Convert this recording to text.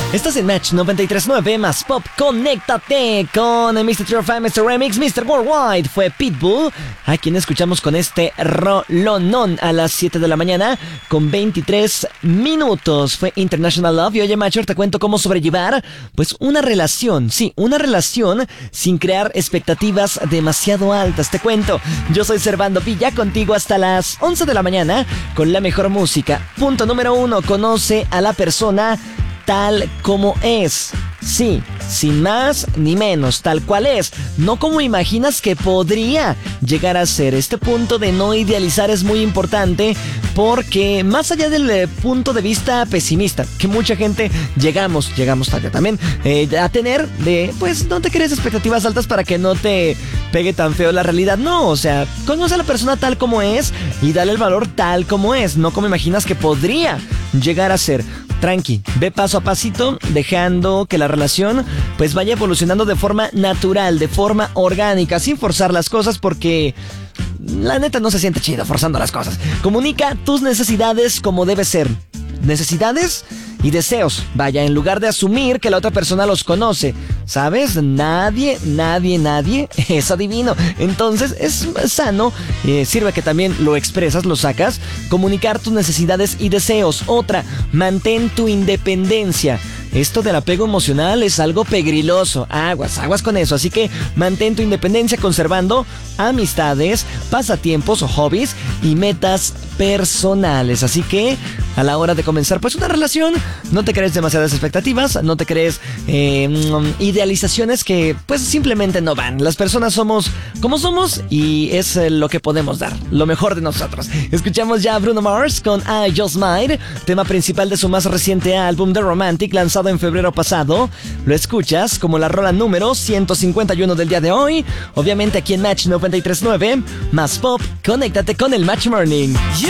Estás en Match 93.9 más Pop. Conéctate con el Mr. True Fan, Mr. Remix, Mr. Worldwide. Fue Pitbull, a quien escuchamos con este rolonón a las 7 de la mañana con 23 minutos. Fue International Love. Y oye, Macho, te cuento cómo sobrellevar pues una relación. Sí, una relación sin crear expectativas demasiado altas. Te cuento, yo soy Servando Villa, contigo hasta las 11 de la mañana con la mejor música. Punto número 1, conoce a la persona tal como es. Sí, sin más ni menos, tal cual es. No como imaginas que podría llegar a ser. Este punto de no idealizar es muy importante porque más allá del punto de vista pesimista, que mucha gente llegamos tarde también a tener de, pues no te crees expectativas altas para que no te pegue tan feo la realidad. No, o sea, conoce a la persona tal como es y dale el valor tal como es, no como imaginas que podría llegar a ser. Tranqui, ve paso a pasito, dejando que la relación pues vaya evolucionando de forma natural, de forma orgánica, sin forzar las cosas porque la neta no se siente chido forzando las cosas. Comunica tus necesidades como debe ser. Necesidades y deseos, vaya, en lugar de asumir que la otra persona los conoce. ¿Sabes? Nadie es adivino. Entonces es sano, sirve que también lo expresas, lo sacas. Comunicar tus necesidades y deseos. Otra, mantén tu independencia. Esto del apego emocional es algo pegriloso. Aguas con eso. Así que mantén tu independencia conservando amistades, pasatiempos o hobbies y metas personales. Así que a la hora de comenzar pues una relación, no te crees demasiadas expectativas, no te crees idealizaciones que pues simplemente no van. Las personas somos como somos y es lo que podemos dar, lo mejor de nosotros. Escuchamos ya a Bruno Mars con I Just Might, tema principal de su más reciente álbum The Romantic, lanzado en febrero pasado. Lo escuchas como la rola número 151 del día de hoy, obviamente aquí en Match 93.9 más Pop. Conéctate con el Match Morning.